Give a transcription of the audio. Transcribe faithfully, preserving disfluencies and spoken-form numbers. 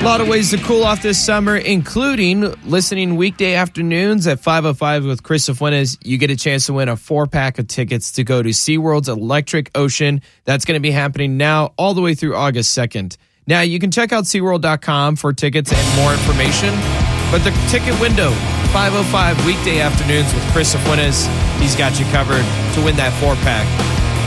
A lot of ways to cool off this summer, including listening weekday afternoons at five oh five with Chris Fuentes. You get a chance to win a four-pack of tickets to go to SeaWorld's Electric Ocean. That's going to be happening now all the way through August second. Now, you can check out SeaWorld dot com for tickets and more information, but the ticket window, five oh five weekday afternoons with Chris Fuentes. He's got you covered to win that four-pack.